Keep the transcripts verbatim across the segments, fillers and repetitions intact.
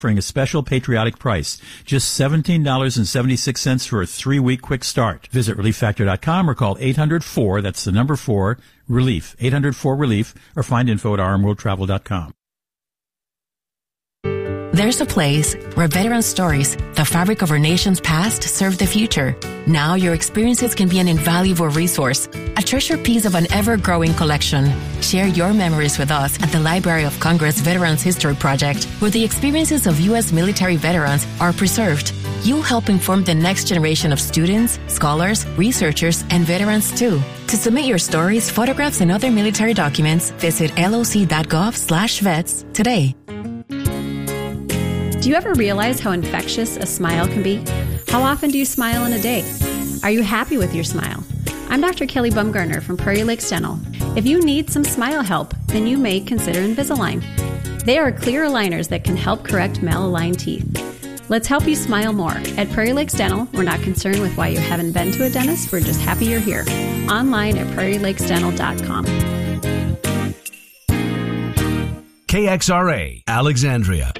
offering a special patriotic price, just seventeen dollars and seventy-six cents for a three-week quick start. Visit relief factor dot com or call eight hundred four, that's the number four, RELIEF, eight hundred four RELIEF, or find info at r m world travel dot com. There's a place where veteran stories, the fabric of our nation's past, serve the future. Now your experiences can be an invaluable resource, a treasure piece of an ever-growing collection. Share your memories with us at the Library of Congress Veterans History Project, where the experiences of U S military veterans are preserved. You'll help inform the next generation of students, scholars, researchers, and veterans too. To submit your stories, photographs, and other military documents, visit loc.gov slash vets today. Do you ever realize how infectious a smile can be? How often do you smile in a day? Are you happy with your smile? I'm Doctor Kelly Bumgarner from Prairie Lakes Dental. If you need some smile help, then you may consider Invisalign. They are clear aligners that can help correct malaligned teeth. Let's help you smile more. At Prairie Lakes Dental, we're not concerned with why you haven't been to a dentist. We're just happy you're here. Online at prairie lakes dental dot com. K X R A, Alexandria.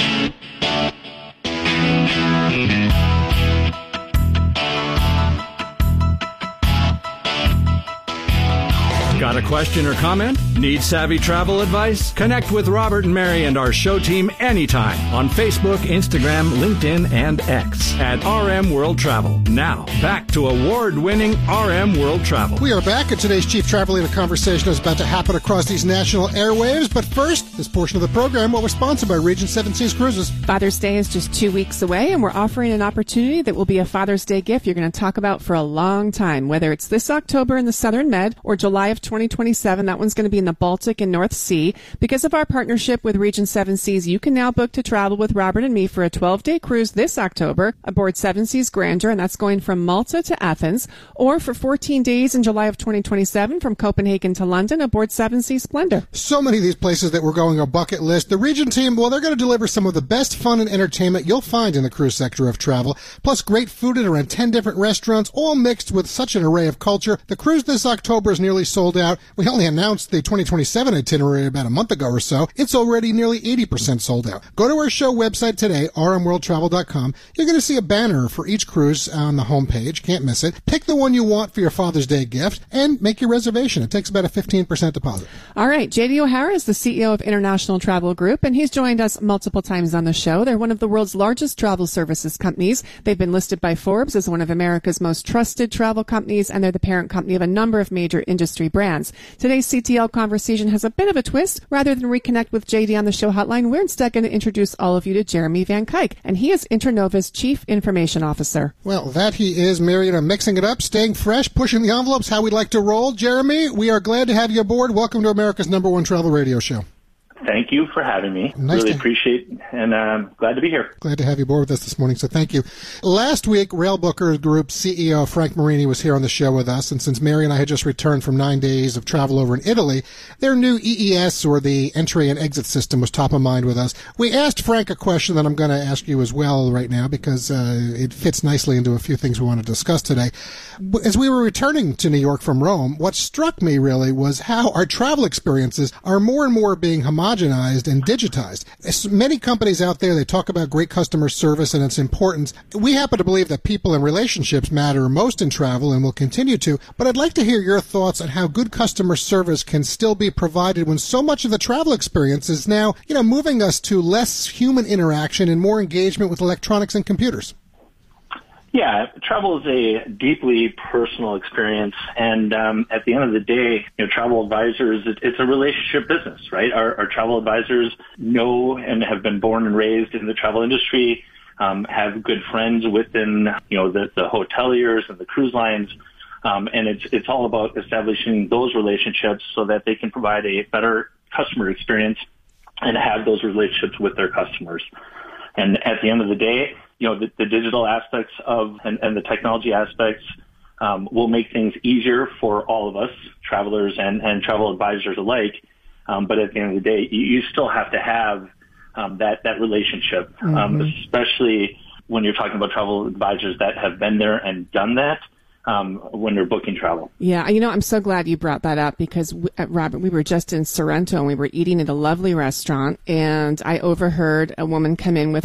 Got a question or comment? Need savvy travel advice? Connect with Robert and Mary and our show team anytime on Facebook, Instagram, LinkedIn, and X at R M World Travel. Now, back to award-winning R M World Travel. We are back, and today's Chief Travel Leader conversation is about to happen across these national airwaves. But first, this portion of the program will be sponsored by Regent Seven Seas Cruises. Father's Day is just two weeks away, and we're offering an opportunity that will be a Father's Day gift you're going to talk about for a long time, whether it's this October in the Southern Med or July of twenty twenty-seven. That one's going to be in the Baltic and North Sea. Because of our partnership with Regent Seven Seas, you can now book to travel with Robert and me for a twelve-day cruise this October aboard Seven Seas Grandeur, and that's going from Malta to Athens, or for fourteen days in July of twenty twenty-seven from Copenhagen to London aboard Seven Seas Splendor. So many of these places that we're going are bucket list. The Regent team, well, they're going to deliver some of the best fun and entertainment you'll find in the cruise sector of travel, plus great food at around ten different restaurants, all mixed with such an array of culture. The cruise this October is nearly sold out. We only announced the twenty twenty-seven itinerary about a month ago or so. It's already nearly eighty percent sold out. Go to our show website today, r m world travel dot com. You're going to see a banner for each cruise on the homepage. Can't miss it. Pick the one you want for your Father's Day gift and make your reservation. It takes about a fifteen percent deposit. All right. J D O'Hara is the C E O of International Travel Group, and he's joined us multiple times on the show. They're one of the world's largest travel services companies. They've been listed by Forbes as one of America's most trusted travel companies, and they're the parent company of a number of major industry brands. Today's C T L conversation has a bit of a twist. Rather than reconnect with J D on the show hotline, we're instead going to introduce all of you to Jeremy Van Kuyk, and he is Internova's Chief Information Officer. Well, that he is, Mary, and I'm mixing it up, staying fresh, pushing the envelopes, how we like to roll. Jeremy, we are glad to have you aboard. Welcome to America's number one travel radio show. Thank you for having me. Nice really to... appreciate it, and I'm glad to be here. Glad to have you aboard with us this morning, so thank you. Last week, Railbooker Group C E O Frank Marini was here on the show with us, and since Mary and I had just returned from nine days of travel over in Italy, their new E E S, or the entry and exit system, was top of mind with us. We asked Frank a question that I'm going to ask you as well right now, because uh, it fits nicely into a few things we want to discuss today. As we were returning to New York from Rome, what struck me really was how our travel experiences are more and more being homogenized and digitized. As many companies out there, they talk about great customer service and its importance. We happen to believe that people and relationships matter most in travel and will continue to, but I'd like to hear your thoughts on how good customer service can still be provided when so much of the travel experience is now, you know, moving us to less human interaction and more engagement with electronics and computers. Yeah, travel is a deeply personal experience, and um, at the end of the day, you know, travel advisors, it, it's a relationship business, right? Our, our travel advisors know and have been born and raised in the travel industry, um, have good friends within, you know, the, the hoteliers and the cruise lines, um, and it's it's all about establishing those relationships so that they can provide a better customer experience and have those relationships with their customers. And at the end of the day, you know, the, the digital aspects of and, and the technology aspects um, will make things easier for all of us, travelers and, and travel advisors alike. Um, but at the end of the day, you, you still have to have um, that, that relationship, mm-hmm. um, especially when you're talking about travel advisors that have been there and done that. um, when they're booking travel. Yeah, you know, I'm so glad you brought that up because, we, uh, Robert, we were just in Sorrento and we were eating at a lovely restaurant, and I overheard a woman come in with